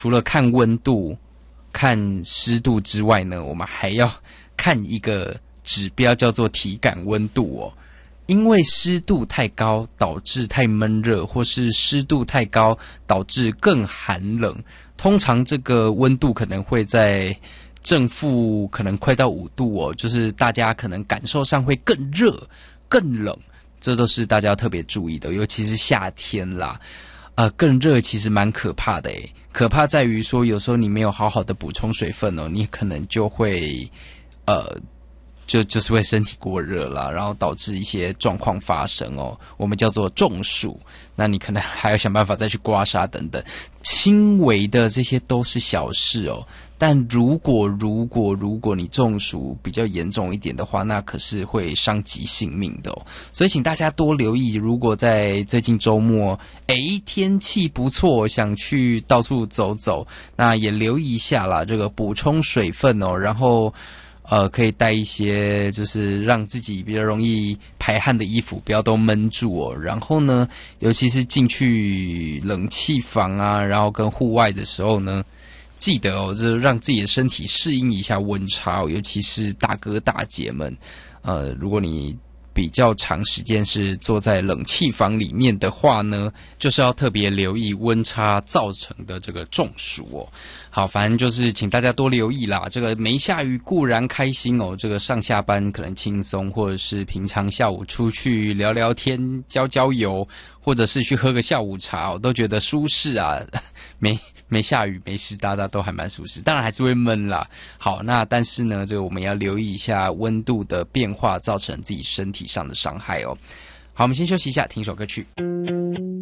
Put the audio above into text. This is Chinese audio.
除了看温度、看湿度之外呢，我们还要看一个指标，叫做体感温度哦。因为湿度太高导致太闷热，或是湿度太高导致更寒冷。通常这个温度可能会在正负可能快到5度哦，就是大家可能感受上会更热、更冷，这都是大家要特别注意的，尤其是夏天啦。更热其实蛮可怕的诶，可怕在于说有时候你没有好好的补充水分哦，你可能就会就是会身体过热啦，然后导致一些状况发生哦，我们叫做中暑。那你可能还要想办法再去刮痧等等，轻微的这些都是小事哦。但如果你中暑比较严重一点的话，那可是会伤及性命的哦。所以请大家多留意，如果在最近周末，天气不错，想去到处走走，那也留意一下啦，这个补充水分哦，然后可以带一些就是让自己比较容易排汗的衣服，不要都闷住哦。然后呢，尤其是进去冷气房啊，然后跟户外的时候呢，记得哦，就是让自己的身体适应一下温差哦，尤其是大哥大姐们，如果你比较长时间是坐在冷气房里面的话呢，就是要特别留意温差造成的这个中暑哦。好，反正就是请大家多留意啦。这个没下雨固然开心哦，这个上下班可能轻松，或者是平常下午出去聊聊天、交交友，或者是去喝个下午茶，我都觉得舒适啊。没下雨、没湿哒哒都还蛮舒适，当然还是会闷啦。好，那但是呢，这个我们要留意一下温度的变化造成自己身体上的伤害哦。好，我们先休息一下，听首歌曲。